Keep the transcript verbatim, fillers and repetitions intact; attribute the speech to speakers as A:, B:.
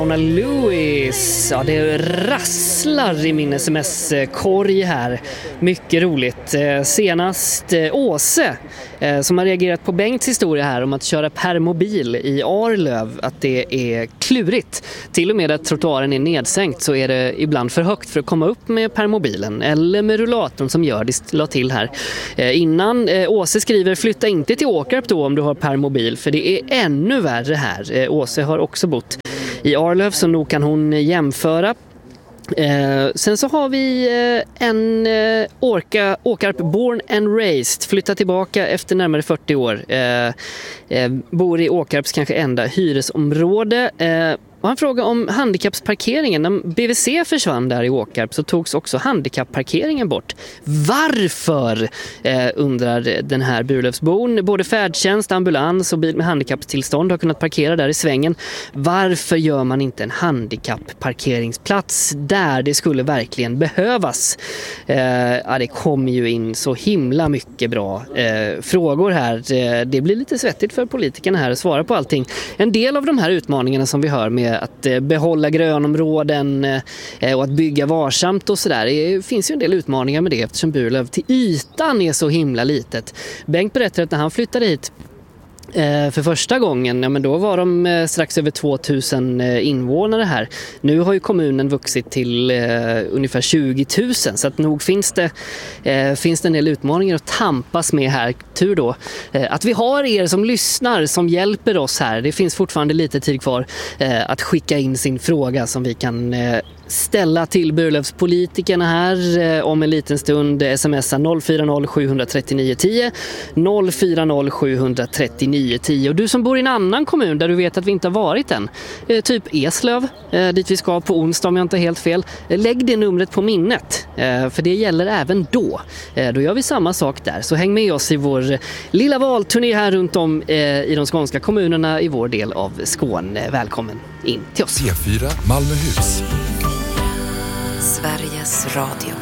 A: Anna Lewis, ja det rasslar i min sms-korg här. Mycket roligt. Senast Åse som har reagerat på Bengts historia här om att köra permobil i Arlöv, att det är klurigt. Till och med att trottoaren är nedsänkt så är det ibland för högt för att komma upp med permobilen eller med rullatorn som gör det la till här. Innan Åse skriver flytta inte till Åkarp då om du har permobil, för det är ännu värre här. Åse har också bott i Arlöv så nog kan hon jämföra. Eh, sen så har vi eh, en eh, Orka, Åkarp born and raised, flyttat tillbaka efter närmare fyrtio år. Eh, eh, bor i Åkarps kanske enda hyresområde. Eh, Och han frågar om handikappsparkeringen. När B V C försvann där i Åkarp så togs också handikappparkeringen bort. Varför, eh, undrar den här Burlövsbon. Både färdtjänst, ambulans och bil med handikappstillstånd har kunnat parkera där i svängen. Varför gör man inte en handikappparkeringsplats där? Det skulle verkligen behövas. Eh, ja, det kommer ju in så himla mycket bra eh, frågor här. Eh, det blir lite svettigt för politikerna här att svara på allting. En del av de här utmaningarna som vi hör med att behålla grönområden och att bygga varsamt och sådär. Det finns ju en del utmaningar med det eftersom Burlöv till ytan är så himla litet. Bengt berättade att när han flyttade hit för första gången, ja, men då var de strax över tvåtusen invånare här. Nu har ju kommunen vuxit till eh, ungefär tjugo tusen, så att nog finns det, eh, finns det en del utmaningar att tampas med här. Tur då eh, att vi har er som lyssnar som hjälper oss här. Det finns fortfarande lite tid kvar eh, att skicka in sin fråga som vi kan eh, ställa till Burlövspolitikerna här eh, om en liten stund. Smsa noll fyra noll sju tre nio tio noll fyra noll sju tre nio tio. Och du som bor i en annan kommun där du vet att vi inte har varit än, eh, typ Eslöv, eh, dit vi ska på onsdag om jag inte är helt fel, eh, lägg det numret på minnet, eh, för det gäller även då. Eh, då gör vi samma sak där, så häng med oss i vår lilla valturné här runt om eh, i de skånska kommunerna i vår del av Skåne. Välkommen in till oss.
B: T fyra Malmöhus,
C: Sveriges Radio.